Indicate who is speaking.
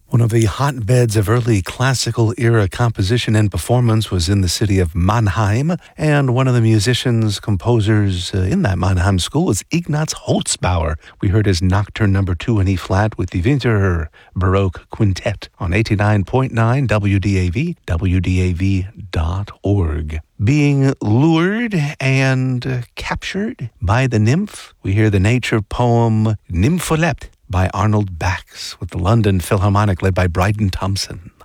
Speaker 1: One of the hotbeds of early classical era composition and performance was in the city of Mannheim, and one of the musicians, composers in that Mannheim school was Ignaz Holzbauer. We heard his Nocturne No. 2 in E-flat with the Winter Baroque Quintet on 89.9 WDAV, WDAV.org. Being lured and captured by the nymph, we hear the nature poem Nympholept by Arnold Bax with the London Philharmonic led by Bryden Thompson.